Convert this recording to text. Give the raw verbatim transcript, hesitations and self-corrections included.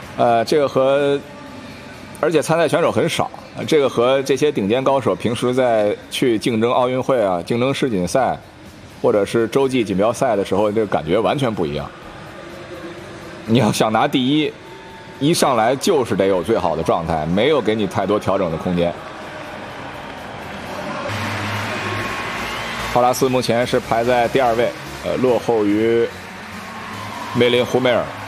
呃，这个和而且参赛选手很少，这个和这些顶尖高手平时在去竞争奥运会啊、竞争世锦赛，或者是洲际锦标赛的时候，这个感觉完全不一样。你要想拿第一，一上来就是得有最好的状态，没有给你太多调整的空间。浩拉斯目前是排在第二位，呃，落后于梅林胡梅尔。